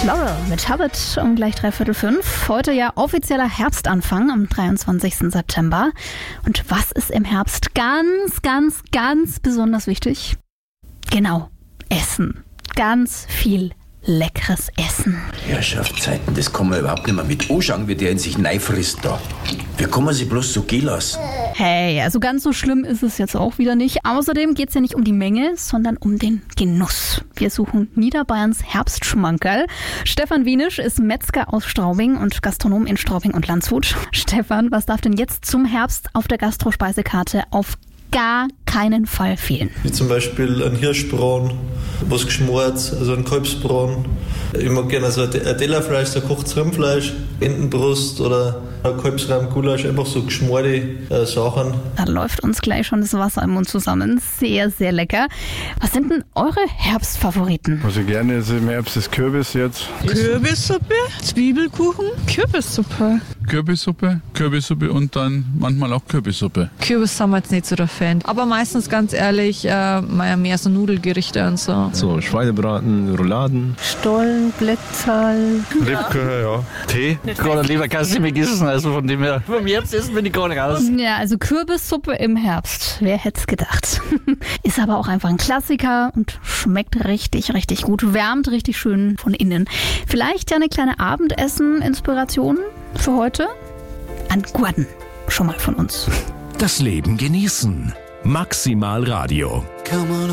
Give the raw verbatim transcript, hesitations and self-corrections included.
Laurel mit Habit um gleich dreiviertel fünf. Heute ja offizieller Herbstanfang am dreiundzwanzigsten September. Und was ist im Herbst ganz, ganz, ganz besonders wichtig? Genau, Essen. Ganz viel leckeres Essen. Herrschaftszeiten, das kann man überhaupt nicht mehr mit anschauen, wie der in sich reinfrisst da. Wie kann man sich bloß so gehen lassen? Hey, also ganz so schlimm ist es jetzt auch wieder nicht. Außerdem geht es ja nicht um die Menge, sondern um den Genuss. Wir suchen Niederbayerns Herbstschmankerl. Stefan Wienisch ist Metzger aus Straubing und Gastronom in Straubing und Landshut. Stefan, was darf denn jetzt zum Herbst auf der Gastro-Speisekarte auf gar keinen Fall fehlen? Wie zum Beispiel ein Hirschbraten, was geschmort, also ein Kalbsbraten. Ich mag gerne so ein Tellerfleisch, so kochtes Rindfleisch, Entenbrust oder ein Kalbsrahm-Gulasch, einfach so geschmorte äh, Sachen. Da läuft uns gleich schon das Wasser im Mund zusammen. Sehr, sehr lecker. Was sind denn eure Herbstfavoriten? Was ich gerne esse im Herbst ist Kürbis jetzt. Kürbissuppe, Zwiebelkuchen, Kürbissuppe. Kürbissuppe, Kürbissuppe und dann manchmal auch Kürbissuppe. Kürbis sind wir jetzt nicht so der Fan. Aber meistens, ganz ehrlich, äh, mehr so Nudelgerichte und so. So Schweinebraten, Rouladen. Stollen, Blätterl. Lebkuchen, ja. Tee. Gerade lieber kannst du mich essen, also von dem her. Vom Herbstessen bin ich gar nicht raus. Ja, also Kürbissuppe im Herbst. Wer hätte es gedacht? Ist aber auch einfach ein Klassiker und schmeckt richtig, richtig gut. Wärmt richtig schön von innen. Vielleicht ja eine kleine Abendessen-Inspiration für heute? An Gurten. Schon mal von uns. Das Leben genießen. Maximal Radio.